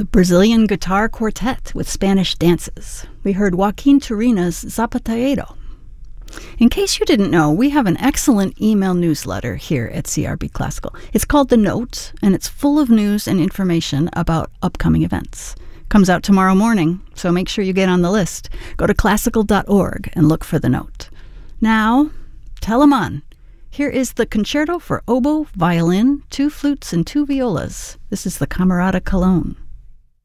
the Brazilian Guitar Quartet with Spanish dances. We heard Joaquin Turina's Zapateado. In case you didn't know, we have an excellent email newsletter here at CRB Classical. It's called The Note, and it's full of news and information about upcoming events. Comes out tomorrow morning, so make sure you get on the list. Go to classical.org and look for The Note. Now, Telemann. Here is the Concerto for Oboe, Violin, 2 Flutes, and 2 Violas. This is the Camerata Cologne.